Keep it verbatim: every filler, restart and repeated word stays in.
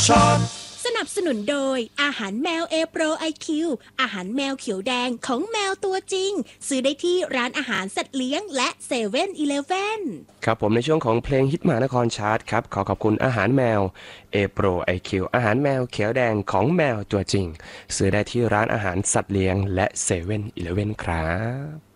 ช็อตสนับสนุนโดยอาหารแมวเอโปรไอคิวอาหารแมวเขียวแดงของแมวตัวจริงซื้อได้ที่ร้านอาหารสัตว์เลี้ยงและเซเว่นอีเลฟเว่นครับผมในช่วงของเพลงฮิตมหานครชาร์ตครับขอขอบคุณอาหารแมวเอโปรไอคิวอาหารแมวเขียวแดงของแมวตัวจริงซื้อได้ที่ร้านอาหารสัตว์เลี้ยงและเซเว่นอีเลฟเว่นครับ